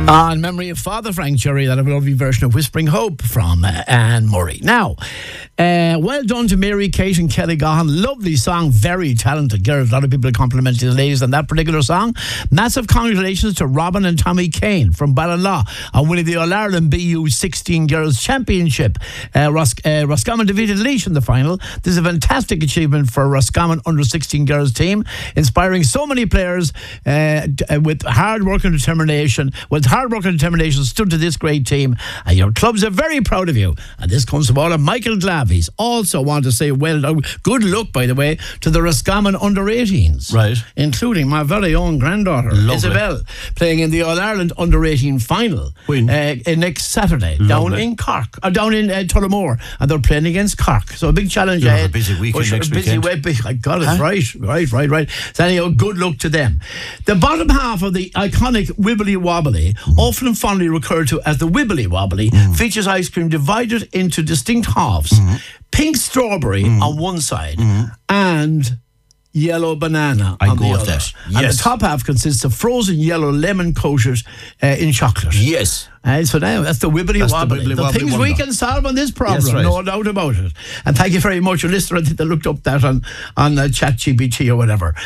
In memory of Father Frank Cherry, that a lovely version of Whispering Hope from Anne Murray. Now, well done to Mary, Kate and Kelly Gahan. Lovely song, very talented girls. A lot of people complimenting the ladies on that particular song. Massive congratulations to Robin and Tommy Kane from Ballinlaw on winning the All-Ireland BU 16 Girls Championship. Roscommon defeated Laois in the final. This is a fantastic achievement for Roscommon under-16 girls team, inspiring so many players with hard work and determination. Stood to this great team, and your clubs are very proud of you. And this comes from all of Michael Glavies. Also want to say good luck, by the way, to the Roscommon under-18s, right, including my very own granddaughter Isabel, playing in the All-Ireland under-18 final next Saturday. Lovely. Down in Cork, or down in Tullamore, and they're playing against Cork. So a big challenge ahead. A busy weekend next weekend. I got it. Right. So anyhow, good luck to them. The bottom half of the iconic Wibbly Wobbly, often and fondly referred to as the Wibbly Wobbly, features ice cream divided into distinct halves. Pink strawberry on one side and yellow banana on the other. Yes. And the top half consists of frozen yellow lemon coated in chocolate. Yes. So now that's the Wibbly Wobbly. The things we can solve on this problem, yes, right. No doubt about it. And thank you very much, your listener. I think they looked up that on ChatGPT or whatever.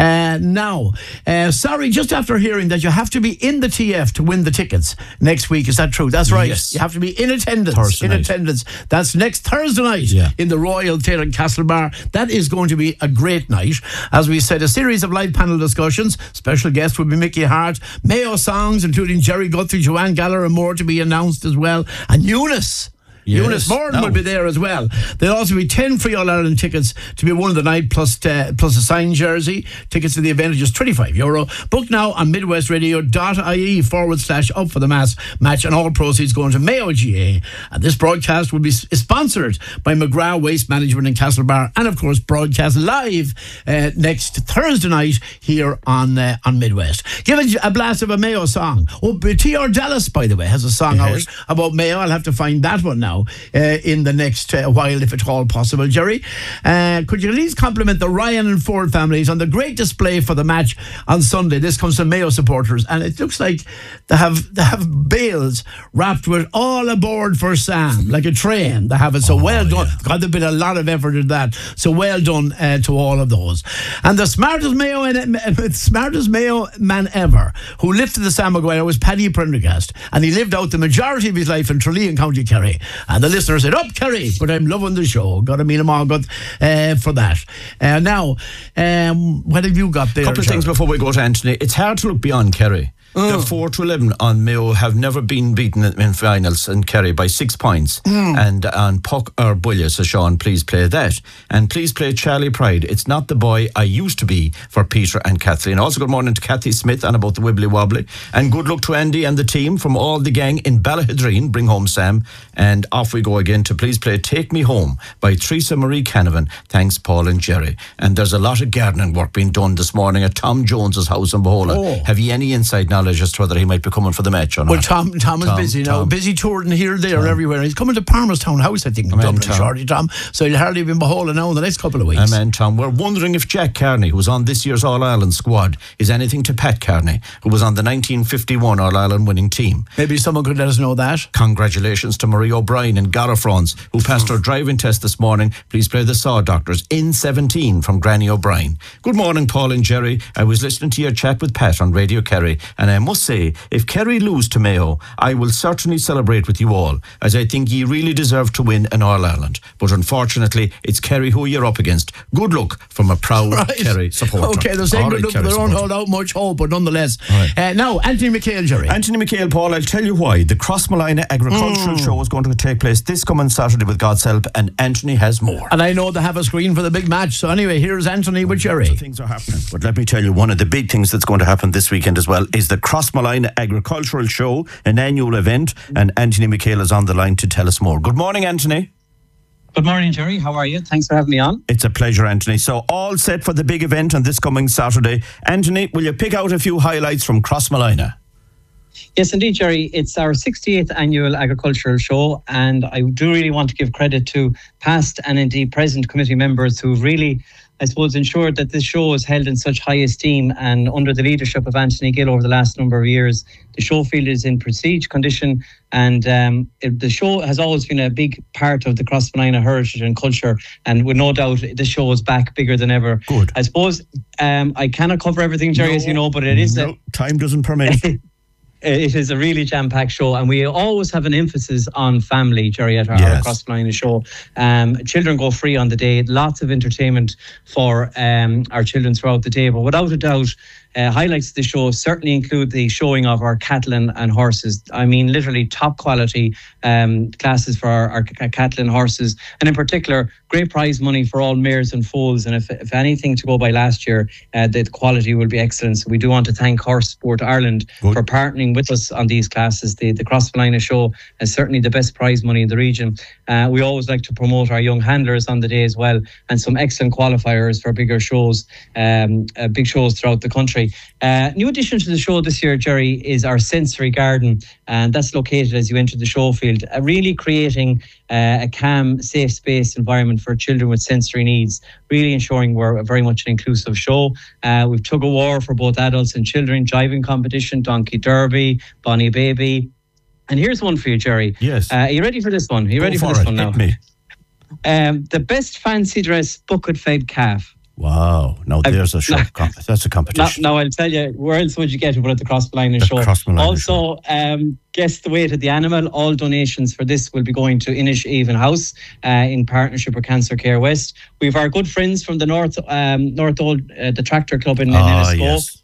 Sorry, just after hearing that you have to be in the TF to win the tickets next week. Is that true? That's right. Yes. You have to be in attendance. Attendance. That's next Thursday night in the Royal Theatre in Castlebar. That is going to be a great night. As we said, a series of live panel discussions. Special guests will be Mickey Hart, Mayo songs, including Jerry Guthrie, Joanne Gallagher, and more to be announced as well. And Eunice Morton will be there as well. There'll also be 10 free All-Ireland tickets to be won of the night, plus a signed jersey. Tickets to the event are just €25. Book now on midwestradio.ie/up for the match, and all proceeds going to Mayo GA. And this broadcast will be sponsored by McGrath Waste Management in Castlebar, and of course broadcast live next Thursday night here on Midwest. Giving a blast of a Mayo song. T.R. Dallas, by the way, has a song out about Mayo. I'll have to find that one now in the next while, if at all possible. Jerry, could you at least compliment the Ryan and Ford families on the great display for the match on Sunday? This comes from Mayo supporters, and it looks like they have bales wrapped with all aboard for Sam, like a train. They have it. So well done. God, there's been a lot of effort in that. So well done to all of those. And the smartest Mayo man ever who lifted the Sam Maguire was Paddy Prendergast, and he lived out the majority of his life in Tralee in County Kerry. And the listener said, "Up, Kerry!" But I'm loving the show. Got to mean them all good for that. Now, what have you got there? A couple of things before we go to Anthony. It's hard to look beyond Kerry. The 4-11 on Mayo have never been beaten in finals in Kerry by 6 points. And on Puck or Bullia, so Sean, please play that. And please play Charlie Pride. It's not the boy I used to be, for Peter and Kathleen. Also, good morning to Kathy Smith on about the Wibbly Wobbly. And good luck to Andy and the team from all the gang in Ballahidreen. Bring home Sam. And off we go again to please play Take Me Home by Teresa Marie Canavan. Thanks, Paul and Jerry. And there's a lot of gardening work being done this morning at Tom Jones's house in Bohola. Have you any inside knowledge as to whether he might be coming for the match or not? Well, Tom is busy now. Busy touring here, there, everywhere. He's coming to Palmerstown House, I think, in Dublin, shortly, Tom. So he'll hardly be in Bohola now in the next couple of weeks. Amen, Tom. We're wondering if Jack Carney, who's on this year's All-Ireland squad, is anything to Pat Carney, who was on the 1951 All-Ireland winning team. Maybe someone could let us know that. Congratulations to Marie O'Brien in Garafrance, who passed her driving test this morning. Please play the Saw Doctors in 17 from Granny O'Brien. Good morning, Paul and Jerry. I was listening to your chat with Pat on Radio Kerry, and I must say, if Kerry lose to Mayo, I will certainly celebrate with you all, as I think ye really deserve to win in All-Ireland. But unfortunately, it's Kerry who you're up against. Good luck from a proud Kerry supporter. Okay, they're saying good luck, but they don't hold out much hope, but nonetheless. Now, Anthony McHale, Jerry. Anthony McHale, Paul, I'll tell you why. The Crossmolina Agricultural Show is going to take place this coming Saturday with God's help, and Anthony has more. And I know they have a screen for the big match. So anyway, here's Anthony with Jerry. Things are happening. But let me tell you, one of the big things that's going to happen this weekend as well is the Crossmolina Agricultural Show, an annual event, and Anthony McHale is on the line to tell us more. Good morning, Anthony. Good morning, Jerry. How are you? Thanks for having me on. It's a pleasure, Anthony. So all set for the big event on this coming Saturday. Anthony, will you pick out a few highlights from Crossmolina? Yes, indeed, Jerry. It's our 68th annual agricultural show, and I do really want to give credit to past and indeed present committee members who've really I suppose, ensured that this show is held in such high esteem, and under the leadership of Anthony Gill over the last number of years, the show field is in prestige condition, and the show has always been a big part of the Crossmolina heritage and culture, and with no doubt the show is back bigger than ever. Good. I suppose I cannot cover everything, Jerry, as you know, but it is time doesn't permit. It is a really jam-packed show, and we always have an emphasis on family, Jerry, at our Crossmolina show. Children go free on the day. Lots of entertainment for our children throughout the day. But without a doubt, highlights of the show certainly include the showing of our cattle and horses. I mean, literally top quality classes for our cattle and horses. And in particular, great prize money for all mares and foals. And if anything to go by last year, the quality will be excellent. So we do want to thank Horse Sport Ireland for partnering with us on these classes. The Crossmolina show is certainly the best prize money in the region. We always like to promote our young handlers on the day as well, and some excellent qualifiers for bigger shows, big shows throughout the country. New addition to the show this year, Jerry, is our sensory garden, and that's located as you enter the show field, really creating a calm, safe space environment for children with sensory needs, really ensuring we're very much an inclusive show. We've tug of war for both adults and children, jiving competition, donkey derby, Bonnie Baby. And here's one for you, Jerry. Yes. Are you ready for this one? Are you ready for this one now? Hit me. The best fancy dress bucket-fed calf. Wow. Now there's a show. That's a competition. Now I'll tell you, where else would you get it but at the Crossmolina show? Also, guess the weight of the animal. All donations for this will be going to Inishaven House in partnership with Cancer Care West. We've our good friends from the North Old, the Tractor Club in Ennisco. Yes.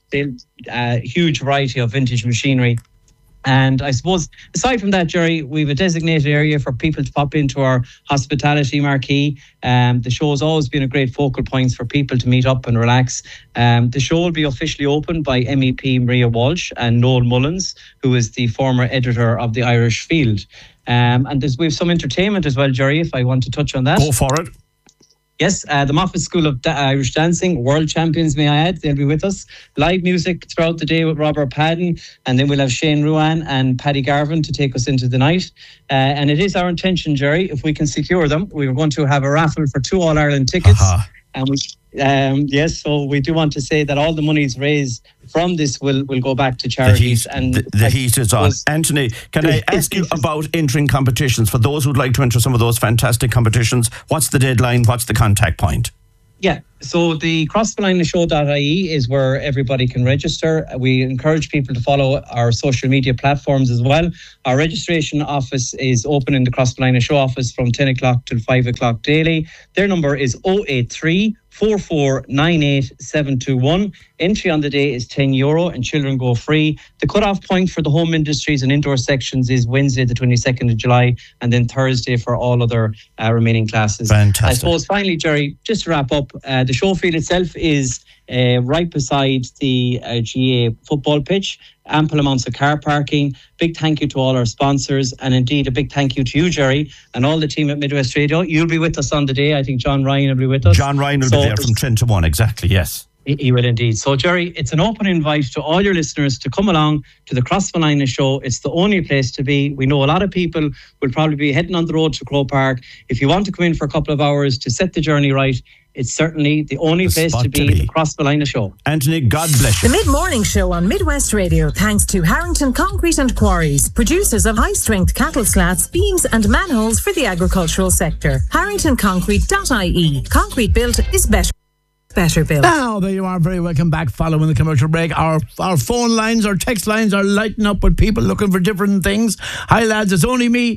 Huge variety of vintage machinery. And I suppose, aside from that, Jerry, we have a designated area for people to pop into our hospitality marquee. The show has always been a great focal point for people to meet up and relax. The show will be officially opened by MEP Maria Walsh and Noel Mullins, who is the former editor of the Irish Field. And we have some entertainment as well, Jerry, if I want to touch on that. Go for it. Yes, the Moffitt School of Irish Dancing, world champions, may I add. They'll be with us. Live music throughout the day with Robert Padden, and then we'll have Shane Ruan and Paddy Garvin to take us into the night. And it is our intention, Jerry, if we can secure them, we are going to have a raffle for 2 All-Ireland tickets. And so we do want to say that all the monies raised from this will go back to charities. The heat is on. Anthony, can I ask you about entering competitions? For those who'd like to enter some of those fantastic competitions, what's the deadline? What's the contact point? Yeah, so the crossmolineshow.ie is where everybody can register. We encourage people to follow our social media platforms as well. Our registration office is open in the Crossmolina Show office from 10 o'clock till 5 o'clock daily. Their number is 083 4498 721. Entry on the day is €10 and children go free. The cut-off point for the home industries and indoor sections is Wednesday the 22nd of July, and then Thursday for all other remaining classes. Fantastic. I suppose finally, Jerry, just to wrap up, the show field itself is right beside the GA football pitch. Ample amounts of car parking. Big thank you to all our sponsors, and indeed a big thank you to you, Jerry, and all the team at Midwest Radio. You'll be with us on the day. I think John Ryan will be with us. John Ryan will be there from 10 to 1, exactly, yes. He will indeed. So, Jerry, it's an open invite to all your listeners to come along to the Crossmolina Show. It's the only place to be. We know a lot of people will probably be heading on the road to Croke Park. If you want to come in for a couple of hours to set the journey right, it's certainly the only place to be, the Crossmolina Show. Anthony, God bless you. The Mid-Morning Show on Midwest Radio, thanks to Harrington Concrete and Quarries, producers of high-strength cattle slats, beams and manholes for the agricultural sector. HarringtonConcrete.ie. Concrete built is better built. Now, there you are. Very welcome back following the commercial break. Our phone lines, our text lines are lighting up with people looking for different things. Hi, lads. It's only me.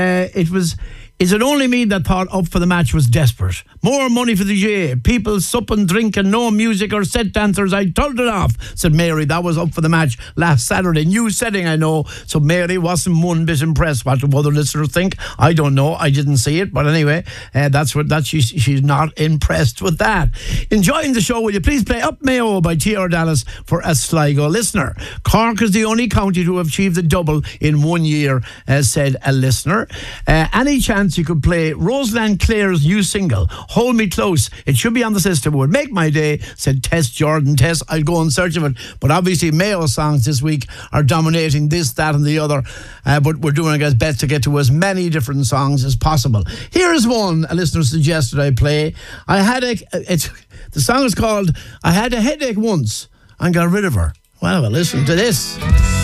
Is it only me that thought Up for the Match was desperate? More money for the GA. People supping, drinking, no music or set dancers. I told it off, said Mary. That was Up for the Match last Saturday. New setting, I know. So Mary wasn't one bit impressed. What do other listeners think? I don't know. I didn't see it. But anyway, she's not impressed with that. Enjoying the show, will you please play Up Mayo by T.R. Dallas for a Sligo listener? Cork is the only county to have achieved the double in 1 year, said a listener. Any chance chance you could play Roseland Clare's new single, Hold Me Close. It should be on the system. It would make my day, said Tess Jordan. Tess, I'll go in search of it. But obviously Mayo songs this week are dominating this, that and the other. But we're doing our best to get to as many different songs as possible. Here's one a listener suggested I play. The song is called I Had a Headache Once and Got Rid of Her. Well, listen to this.